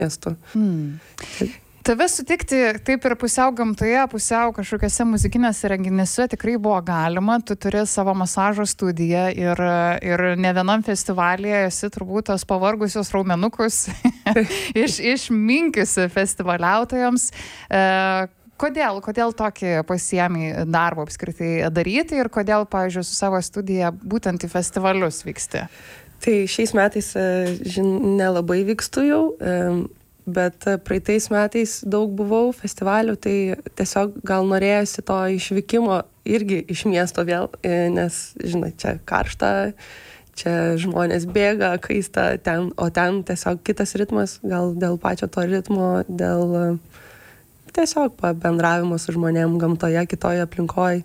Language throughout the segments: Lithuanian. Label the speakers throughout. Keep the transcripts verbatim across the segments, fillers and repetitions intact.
Speaker 1: miestu.
Speaker 2: Mm. Tave sutikti taip ir pusiau gamtoje, pusiau kažkokiuose muzikinėse renginėse tikrai buvo galima. Tu turi savo masažo studiją ir, ir ne vienam festivalyje esi turbūt tos pavargusios raumenukus iš, išminkiusi festivaliautojams. E, kodėl, kodėl tokį pasiėmė darbą apskritai daryti ir kodėl, pavyzdžiui, su savo studija būtent į festivalius vyksti?
Speaker 1: Tai šiais metais, žin, nelabai vykstu jau. E, Bet praeitais metais daug buvau festivalių, tai tiesiog gal norėjusi to išvykimo irgi iš miesto vėl, nes, žinai, čia karšta, čia žmonės bėga, kaista, ten, o ten tiesiog kitas ritmas, gal dėl pačio to ritmo, dėl tiesiog bendravimo su žmonėm gamtoje, kitoje aplinkoje,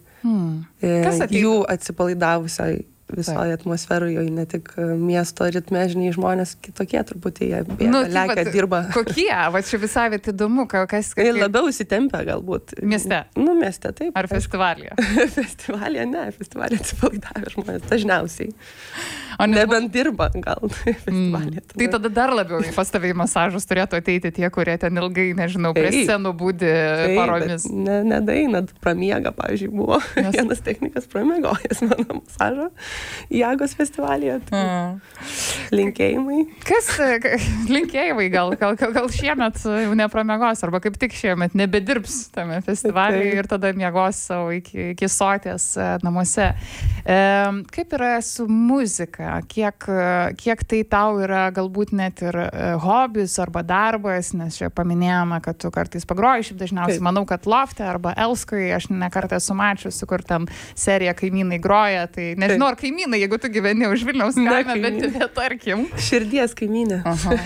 Speaker 1: hmm. jų atsipalaidavusiai visoje atmosferoje, ne tik miesto ritme, žinai, žmonės kitokie truputį, jie bėga, nu, lekia, vat, dirba.
Speaker 2: Kokie? Va čia visai viet įdomu, kas...
Speaker 1: Kaip... Labiau įsitempia galbūt.
Speaker 2: Mieste?
Speaker 1: Nu, mieste, taip.
Speaker 2: Ar festivalyje?
Speaker 1: Festivalyje, ne, festivalyje atsipalaidavę žmonės, dažniausiai.
Speaker 2: O
Speaker 1: nebent dirba, gal, festivalyje.
Speaker 2: Mm. Tai tada dar labiau į pas tave į masažus turėtų ateiti tie, kurie ten ilgai, nežinau, prie scenų būdi paromis.
Speaker 1: Ne, nedaina, pramiega, pavyzdžiui, buvo Nes... vienas technikas pramiegojęs mano masažo Jagos festivalyje. Tai mm. Linkėjimai.
Speaker 2: Kas, linkėjimai gal, gal, gal šiemet jau nepramiegos, arba kaip tik šiemet nebedirbs tame festivalyje ir tada miegos savo iki, iki soties namuose. E, kaip yra su muzika? Kiek, kiek tai tau yra galbūt net ir hobis arba darbas, nes čia paminėjome, kad tu kartais pagroji, šiaip dažniausiai manau, kad Lofte arba Elskoje, aš nekartą esu mačiusi, kur ten serija kaimynai groja, tai nežinau, ar kaimynai, jeigu tu gyveni už Vilniaus kaimą, bet tarkim.
Speaker 1: Širdies kaimynė.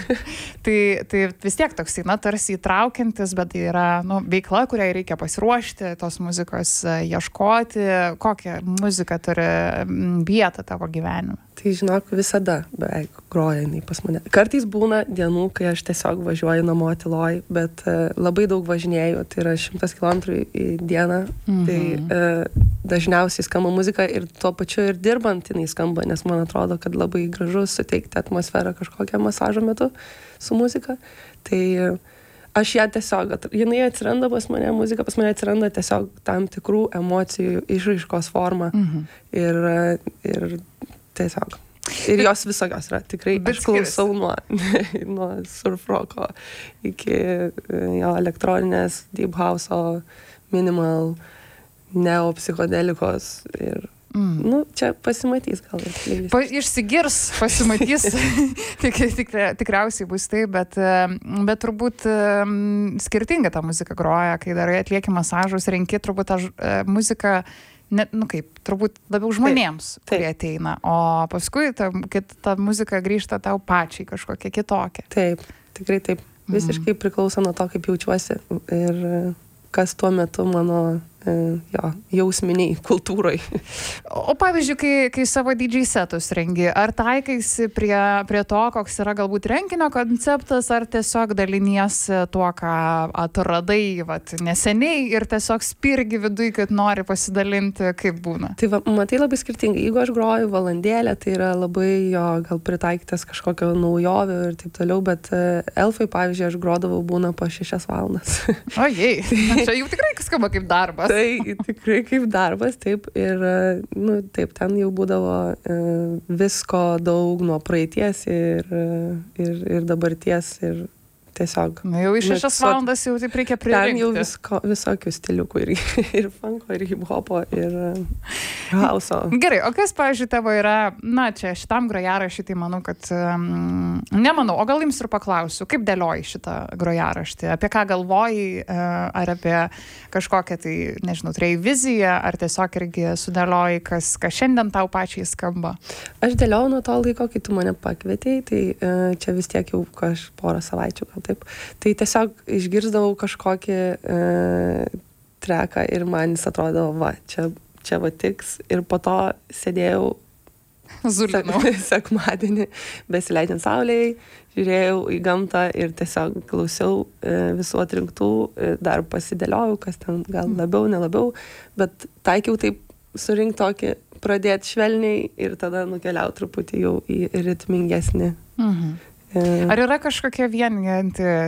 Speaker 2: tai, tai vis tiek toksai, na, tarsi įtraukiantis, bet tai yra nu, veikla, kuriai reikia pasiruošti, tos muzikos ieškoti, kokią muziką turi vietą tavo gyvenime.
Speaker 1: Tai žinok, visada beveik groja jinai pas mane. Kartais būna dienų, kai aš tiesiog važiuoju namo tyloj, bet uh, labai daug važinėjau, tai yra šimtas kilometrų į dieną. Mm-hmm. Tai uh, dažniausiai skamba muzika ir tuo pačiu ir dirbant jinai skamba, nes man atrodo, kad labai gražu suteikti atmosferą kažkokią masažo metu su muzika. Tai uh, aš ją tiesiog, jinai atsiranda pas mane, muzika pas mane atsiranda tiesiog tam tikrų emocijų išraiškos forma. Mm-hmm. Ir, uh, ir tiesiog. Ir jos visokios yra. Tikrai aš klausau nuo, nuo surfroko iki jo elektroninės, deep house'o, minimal, neopsichodelikos ir mm. nu, čia pasimatys gal.
Speaker 2: Pa, išsigirs, pasimatys. tik, tik, tikriausiai bus tai, bet, bet turbūt skirtinga ta muzika groja, kai darai atlieki masažus, renki turbūt tą muziką Ne, nu kaip, turbūt labiau žmonėms, taip, taip. Kurie ateina, o paskui ta, ta muzika grįžta tau pačiai kažkokia kitokia.
Speaker 1: Taip, tikrai taip. Visiškai mm. priklauso nuo to, kaip jaučiuosi ir kas tuo metu mano jo, jausminiai kultūrai.
Speaker 2: O pavyzdžiui, kai, kai savo D J setus rengi, ar taikaisi prie, prie to, koks yra galbūt renginio konceptas, ar tiesiog daliniesi tuo, ką atradai vat, neseniai ir tiesiog spirgi viduj, kad nori pasidalinti, kaip būna?
Speaker 1: Tai va, matai labai skirtingai. Jeigu aš groju valandėlę, tai yra labai jo gal pritaikytas kažkokio naujovių ir taip toliau, bet uh, elfai, pavyzdžiui, aš grodavau būna po šešias valandas.
Speaker 2: Ojei, čia jau tikrai skamba kaip darbas.
Speaker 1: Tai tikrai kaip darbas, taip, ir, nu, taip, ten jau būdavo e, visko daug nuo praeities ir, ir, ir dabarties ir tiesiog.
Speaker 2: Na jau iš šešias valandas jau taip reikia pririnkti.
Speaker 1: Ten jau visko, visokių stiliukų ir, ir funko, ir hip-hopo, ir house'o.
Speaker 2: Gerai, o kas, pavyzdžiui, tavo yra, na, čia šitam grojaraštį, tai manau, kad, um, nemanau, o gal jums ir paklausiu, kaip dėlioji šitą grojaraštį, apie ką galvoji, ar apie kažkokią, tai, nežinau, turėjai viziją, ar tiesiog irgi sudėlioji, kas, kas šiandien tau pačiai skamba?
Speaker 1: Aš dėliojau nuo to laiko, kai tu mane pakvietei, tai uh, čia vis tiek jau kaž porą savaičių, gal taip. Tai tiesiog išgirsdavau kažkokį e, treką ir man jis atrodo, va, čia, čia va tiks. Ir po to sėdėjau
Speaker 2: Zulinau.
Speaker 1: sekmadienį, besileidžiant saulėjai, žiūrėjau į gamtą ir tiesiog klausiau e, visų atrinktų, e, dar pasidėliojau, kas ten gal labiau, nelabiau, bet taikiau taip surinkti tokį, pradėti švelniai ir tada nukeliau truputį jau į ritmingesnį.
Speaker 2: Mhm. Ar yra kažkokia vienijanti